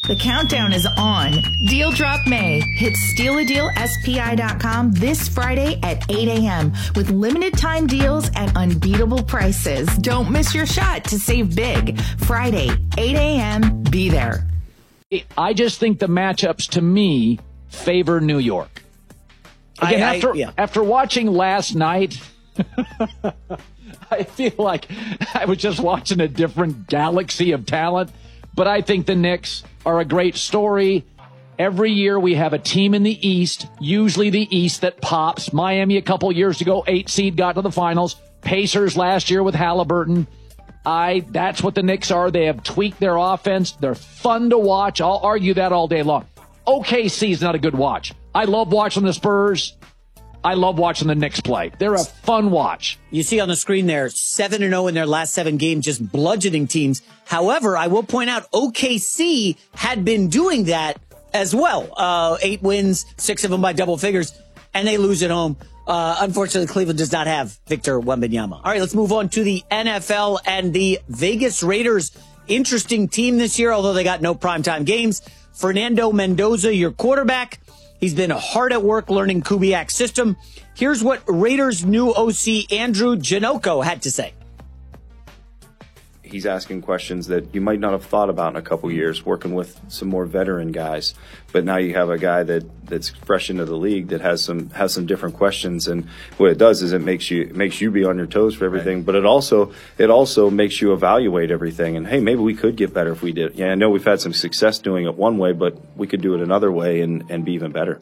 The countdown is on. Deal Drop May hits stealadealspi.com this Friday at 8 a.m. with limited time deals at unbeatable prices. Don't miss your shot to save big. Friday, 8 a.m. Be there. I just think the matchups, to me, favor New York. Again, after watching last night, I feel like I was just watching a different galaxy of talent. But I think the Knicks are a great story. Every year we have a team in the East, usually the East, that pops. Miami a couple years ago, 8 seed, got to the finals. Pacers last year with Halliburton. That's what the Knicks are. They have tweaked their offense. They're fun to watch. I'll argue that all day long. OKC is not a good watch. I love watching the Spurs. I love watching the Knicks play. They're a fun watch. You see on the screen there, 7-0 in their last 7 games, just bludgeoning teams. However, I will point out OKC had been doing that as well. 8 wins, 6 of them by double figures, and they lose at home. Unfortunately, Cleveland does not have Victor Wembanyama. All right, let's move on to the NFL and the Vegas Raiders. Interesting team this year, although they got no primetime games. Fernando Mendoza, your quarterback. He's been hard at work learning Kubiak's system. Here's what Raiders' new OC Andrew Janocko had to say. He's asking questions that you might not have thought about in a couple years, working with some more veteran guys. But now you have a guy that's fresh into the league that has some different questions. And what it does is it makes you be on your toes for everything. Right. But it also makes you evaluate everything. And hey, maybe we could get better if we did. Yeah, I know we've had some success doing it one way, but we could do it another way and be even better.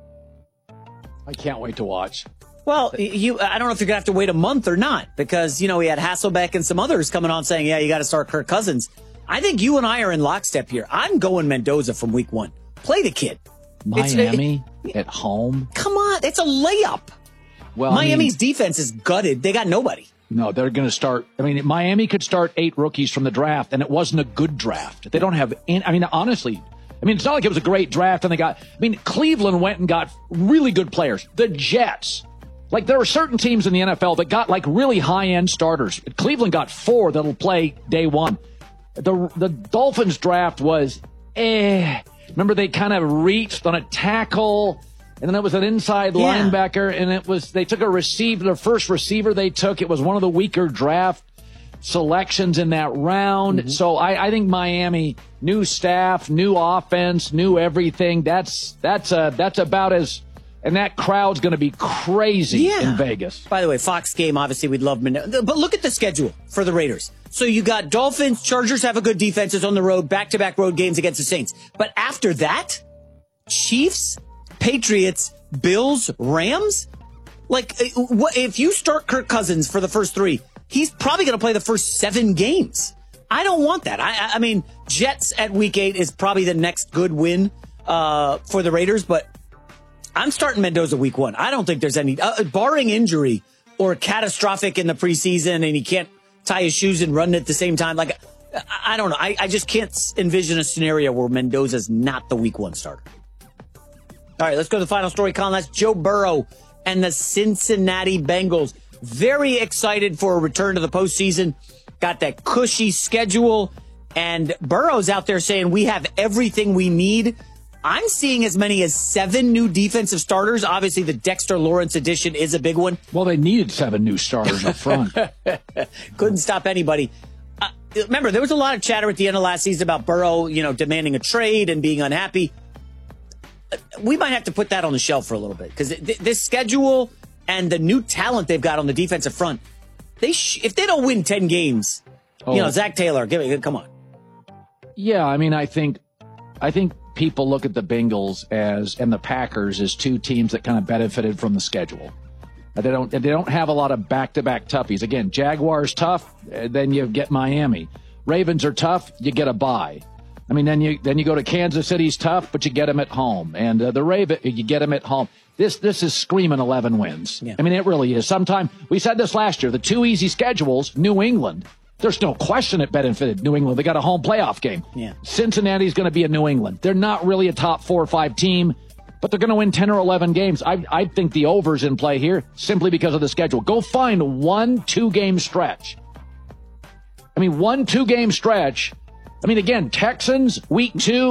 I can't wait to watch. Well, I don't know if you're going to have to wait a month or not, because, we had Hasselbeck and some others coming on saying, yeah, you got to start Kirk Cousins. I think you and I are in lockstep here. I'm going Mendoza from week 1. Play the kid. Miami at home. Come on. It's a layup. Well, Miami's defense is gutted. They got nobody. No, they're going to start. Miami could start 8 rookies from the draft, and it wasn't a good draft. They don't have honestly, it's not like it was a great draft and they got, Cleveland went and got really good players. The Jets. There are certain teams in the NFL that got really high-end starters. Cleveland got 4 that'll play day one. The Dolphins draft was Remember they kind of reached on a tackle, and then it was an inside linebacker, and they took a receiver, the first receiver they took. It was one of the weaker draft selections in that round. Mm-hmm. So I think Miami, new staff, new offense, new everything. That's about as. And that crowd's going to be crazy in Vegas. By the way, Fox game, obviously, we'd love Mendoza. But look at the schedule for the Raiders. So you got Dolphins, Chargers have a good defenses on the road, back-to-back road games against the Saints. But after that, Chiefs, Patriots, Bills, Rams? If you start Kirk Cousins for the first 3, he's probably going to play the first 7 games. I don't want that. I mean, Jets at week 8 is probably the next good win for the Raiders, but I'm starting Mendoza week 1. I don't think there's any, barring injury or catastrophic in the preseason and he can't tie his shoes and run at the same time. I don't know. I just can't envision a scenario where Mendoza's not the week 1 starter. All right, let's go to the final story, Colin. That's Joe Burrow and the Cincinnati Bengals. Very excited for a return to the postseason. Got that cushy schedule. And Burrow's out there saying we have everything we need. I'm seeing as many as 7 new defensive starters. Obviously, the Dexter Lawrence edition is a big one. Well, they needed 7 new starters up front. Couldn't stop anybody. Remember, there was a lot of chatter at the end of last season about Burrow, demanding a trade and being unhappy. We might have to put that on the shelf for a little bit because this schedule and the new talent they've got on the defensive front, if they don't win 10 games, Zach Taylor, come on. Yeah, I think people look at the Bengals and the Packers as 2 teams that kind of benefited from the schedule. They don't have a lot of back-to-back toughies. Again, Jaguars tough, then you get Miami. Ravens are tough, you get a bye. Then you go to Kansas City's tough, but you get them at home. And the Ravens, you get them at home. This is screaming 11 wins. Yeah. It really is. Sometime we said this last year. The 2 easy schedules, New England. There's no question it benefited New England. They got a home playoff game. Yeah. Cincinnati's going to be a New England. They're not really a top 4 or 5 team, but they're going to win 10 or 11 games. I think the over's in play here simply because of the schedule. Go find 1 2-game stretch. 1 2-game stretch. Again, Texans, week 2.